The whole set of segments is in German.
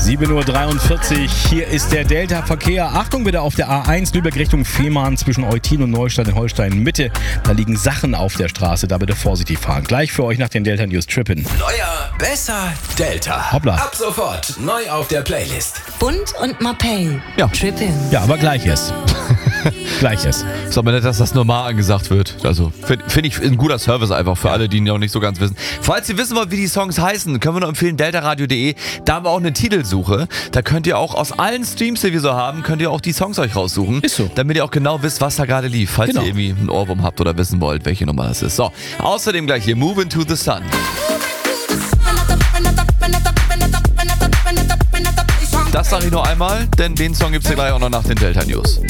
7.43 Uhr, hier ist der Delta-Verkehr. Achtung bitte auf der A1 Lübeck Richtung Fehmarn zwischen Eutin und Neustadt in Holstein-Mitte. Da liegen Sachen auf der Straße, da bitte vorsichtig fahren. Gleich für euch nach den Delta News Trippen. Neuer, besser, Delta. Hoppla. Ab sofort neu auf der Playlist. Und Mapei. Ja. Trippin. Ja, aber gleich erst. Gleich erst. Ist aber nett, dass das normal angesagt wird. Also finde ich ein guter Service einfach für alle, die noch nicht so ganz wissen. Falls ihr wissen wollt, wie die Songs heißen, können wir nur empfehlen, deltaradio.de. Da haben wir auch eine Titelsuche. Da könnt ihr auch aus allen Streams, die wir so haben, könnt ihr auch die Songs euch raussuchen. Ist so. Damit ihr auch genau wisst, was da gerade lief. Falls ihr irgendwie einen Ohrwurm habt oder wissen wollt, welche Nummer das ist. So, außerdem gleich hier Move Into the Sun. Das sage ich nur einmal, denn den Song gibt's hier gleich auch noch nach den Delta News.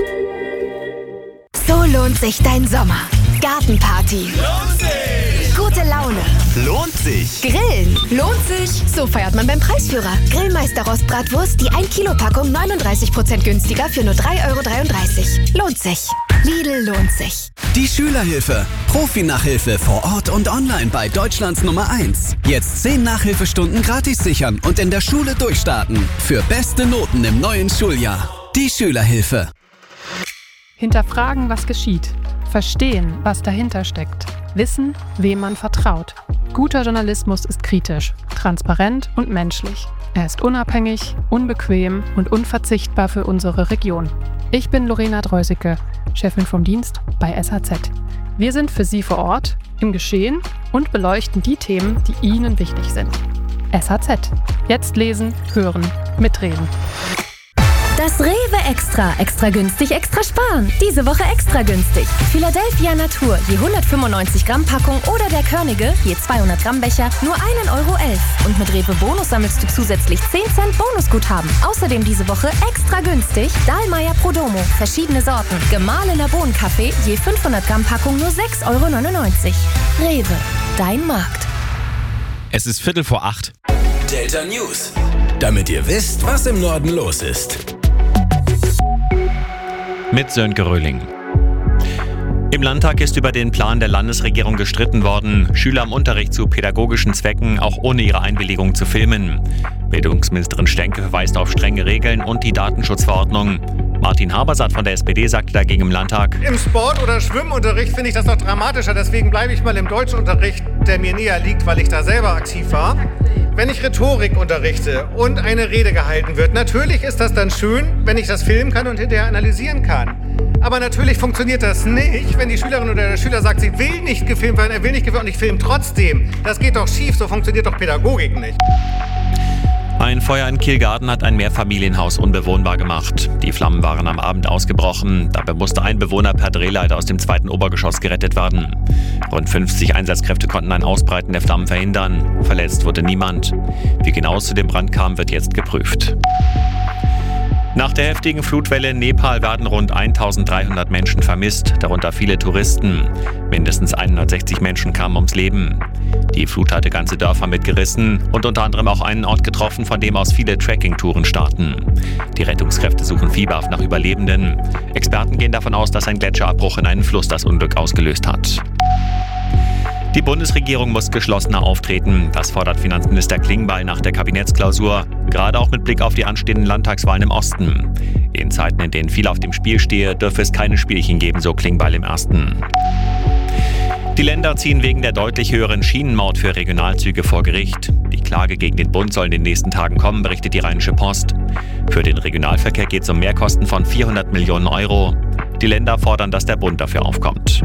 So lohnt sich dein Sommer. Gartenparty. Lohnt sich! Gute Laune. Lohnt sich! Grillen. Lohnt sich. So feiert man beim Preisführer. Grillmeister Rostbratwurst, die 1 Kilo Packung 39% günstiger für nur 3,33 €. Lohnt sich. Lidl lohnt sich. Die Schülerhilfe. Profi-Nachhilfe vor Ort und online bei Deutschlands Nummer 1. Jetzt 10 Nachhilfestunden gratis sichern und in der Schule durchstarten. Für beste Noten im neuen Schuljahr. Die Schülerhilfe. Hinterfragen, was geschieht. Verstehen, was dahinter steckt. Wissen, wem man vertraut. Guter Journalismus ist kritisch, transparent und menschlich. Er ist unabhängig, unbequem und unverzichtbar für unsere Region. Ich bin Lorena Dreusicke, Chefin vom Dienst bei SHZ. Wir sind für Sie vor Ort, im Geschehen und beleuchten die Themen, die Ihnen wichtig sind. SHZ. Jetzt lesen, hören, mitreden. Das Rewe Extra. Extra günstig, extra sparen. Diese Woche extra günstig. Philadelphia Natur, je 195 Gramm Packung oder der Körnige, je 200 Gramm Becher, nur 1,11 €. Und mit Rewe Bonus sammelst du zusätzlich 10 Cent Bonusguthaben. Außerdem diese Woche extra günstig Dahlmeier Prodomo, verschiedene Sorten. Gemahlener Bohnenkaffee, je 500 Gramm Packung nur 6,99 €. Rewe, dein Markt. Es ist 7:45. Delta News. Damit ihr wisst, was im Norden los ist. Mit Sönke Röhling. Im Landtag ist über den Plan der Landesregierung gestritten worden, Schüler im Unterricht zu pädagogischen Zwecken auch ohne ihre Einwilligung zu filmen. Bildungsministerin Stenke verweist auf strenge Regeln und die Datenschutzverordnung. Martin Habersaat von der SPD sagte dagegen im Landtag: Im Sport- oder Schwimmunterricht finde ich das noch dramatischer, deswegen bleibe ich mal im Deutschunterricht, der mir näher liegt, weil ich da selber aktiv war. Wenn ich Rhetorik unterrichte und eine Rede gehalten wird, natürlich ist das dann schön, wenn ich das filmen kann und hinterher analysieren kann. Aber natürlich funktioniert das nicht, wenn die Schülerin oder der Schüler sagt, sie will nicht gefilmt werden, er will nicht gefilmt und ich filme trotzdem. Das geht doch schief, so funktioniert doch Pädagogik nicht. Ein Feuer in Kielgarten hat ein Mehrfamilienhaus unbewohnbar gemacht. Die Flammen waren am Abend ausgebrochen. Dabei musste ein Bewohner per Drehleiter aus dem 2. Obergeschoss gerettet werden. Rund 50 Einsatzkräfte konnten ein Ausbreiten der Flammen verhindern. Verletzt wurde niemand. Wie genau es zu dem Brand kam, wird jetzt geprüft. Nach der heftigen Flutwelle in Nepal werden rund 1.300 Menschen vermisst, darunter viele Touristen. Mindestens 160 Menschen kamen ums Leben. Die Flut hatte ganze Dörfer mitgerissen und unter anderem auch einen Ort getroffen, von dem aus viele Trekkingtouren starten. Die Rettungskräfte suchen fieberhaft nach Überlebenden. Experten gehen davon aus, dass ein Gletscherabbruch in einen Fluss das Unglück ausgelöst hat. Die Bundesregierung muss geschlossener auftreten. Das fordert Finanzminister Klingbeil nach der Kabinettsklausur, gerade auch mit Blick auf die anstehenden Landtagswahlen im Osten. In Zeiten, in denen viel auf dem Spiel stehe, dürfe es keine Spielchen geben, so Klingbeil im Ersten. Die Länder ziehen wegen der deutlich höheren Schienenmaut für Regionalzüge vor Gericht. Die Klage gegen den Bund soll in den nächsten Tagen kommen, berichtet die Rheinische Post. Für den Regionalverkehr geht es um Mehrkosten von 400 Millionen €. Die Länder fordern, dass der Bund dafür aufkommt.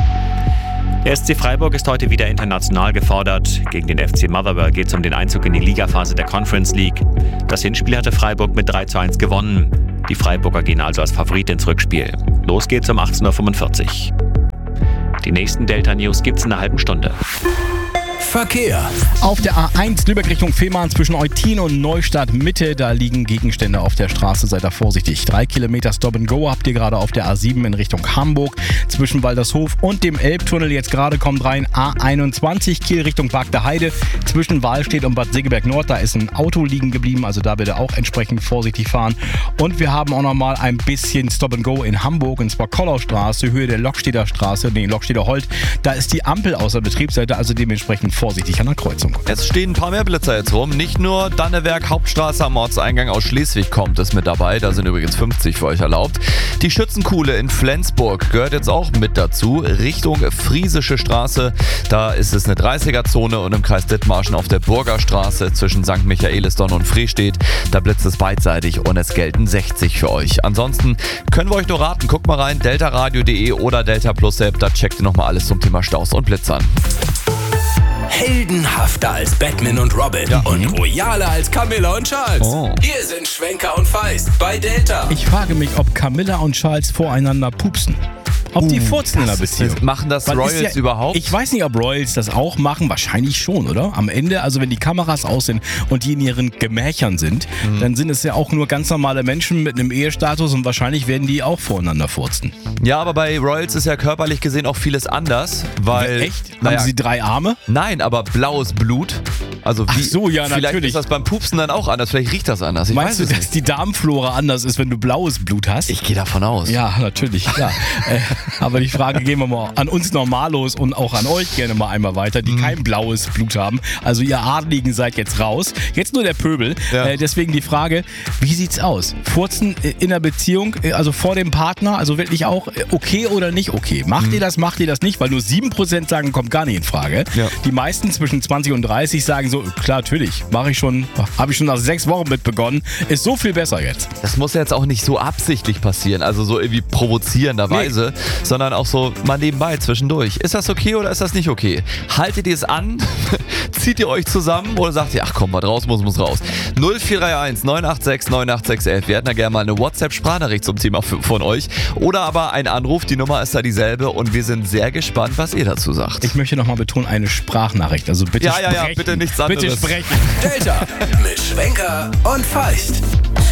Der SC Freiburg ist heute wieder international gefordert. Gegen den FC Motherwell geht es um den Einzug in die Ligaphase der Conference League. Das Hinspiel hatte Freiburg mit 3:1 gewonnen. Die Freiburger gehen also als Favorit ins Rückspiel. Los geht's um 18:45 Uhr. Die nächsten Delta News gibt's in einer halben Stunde. Verkehr. Auf der A1 Lübeck Richtung Fehmarn zwischen Eutin und Neustadt Mitte, da liegen Gegenstände auf der Straße, seid da vorsichtig. 3 Kilometer Stop and Go habt ihr gerade auf der A7 in Richtung Hamburg, zwischen Waldershof und dem Elbtunnel. Jetzt gerade kommt rein A21 Kiel Richtung Wagter Heide, zwischen Wahlstedt und Bad Segeberg Nord, da ist ein Auto liegen geblieben, also da bitte auch entsprechend vorsichtig fahren. Und wir haben auch nochmal ein bisschen Stop and Go in Hamburg, und zwar Kollaustraße, Höhe der Lokstedter Straße, Lokstedter Holt. Da ist die Ampel außer Betrieb, seid ihr also dementsprechend vorsichtig an der Kreuzung. Es stehen ein paar mehr Blitzer jetzt rum. Nicht nur Dannewerk Hauptstraße am Ortseingang aus Schleswig kommt es mit dabei. Da sind übrigens 50 für euch erlaubt. Die Schützenkuhle in Flensburg gehört jetzt auch mit dazu. Richtung Friesische Straße. Da ist es eine 30er-Zone und im Kreis Dithmarschen auf der Burgerstraße zwischen St. Michaelisdonn und Frestedt. Da blitzt es beidseitig und es gelten 60 für euch. Ansonsten können wir euch nur raten. Guckt mal rein, deltaradio.de oder Delta Plus App. Da checkt ihr nochmal alles zum Thema Staus und Blitzern. Heldenhafter als Batman und Robin und royaler als Camilla und Charles. Hier sind Schwenker und Feist bei Delta. Ich frage mich, ob Camilla und Charles voreinander pupsen. Ob die furzen in der Beziehung. Machen das Royals überhaupt? Ich weiß nicht, ob Royals das auch machen. Wahrscheinlich schon, oder? Am Ende, also wenn die Kameras aus sind und die in ihren Gemächern sind, dann sind es ja auch nur ganz normale Menschen mit einem Ehestatus und wahrscheinlich werden die auch voreinander furzen. Ja, aber bei Royals ist ja körperlich gesehen auch vieles anders, weil... Echt? Haben sie 3 Arme? Nein, aber blaues Blut. Also wie, Ach so, ja, vielleicht natürlich. ist das beim Pupsen dann auch anders. Vielleicht riecht das anders. Meinst du, dass die Darmflora anders ist, wenn du blaues Blut hast? Ich gehe davon aus. Ja, natürlich, klar. Aber die Frage gehen wir mal an uns Normalos und auch an euch gerne mal einmal weiter, die kein blaues Blut haben. Also ihr Adligen seid jetzt raus. Jetzt nur der Pöbel. Ja. Deswegen die Frage, wie sieht's aus? Furzen in der Beziehung, also vor dem Partner, also wirklich auch okay oder nicht okay? Macht ihr das nicht? Weil nur 7% sagen, kommt gar nicht in Frage. Ja. Die meisten zwischen 20 und 30 sagen so, klar, natürlich, habe ich schon nach 6 Wochen mit begonnen. Ist so viel besser jetzt. Das muss ja jetzt auch nicht so absichtlich passieren, also so irgendwie provozierenderweise, sondern auch so mal nebenbei zwischendurch. Ist das okay oder ist das nicht okay? Haltet ihr es an? Zieht ihr euch zusammen oder sagt ihr, ach komm, was raus muss raus? 0431 986 98611. Wir hätten da gerne mal eine WhatsApp-Sprachnachricht zum Thema von euch oder aber ein Anruf. Die Nummer ist da dieselbe und wir sind sehr gespannt, was ihr dazu sagt. Ich möchte nochmal betonen, eine Sprachnachricht. Also bitte sprechen. Ja, bitte nichts anderes. Bitte sprechen. Delta mit Schwenker und Feist.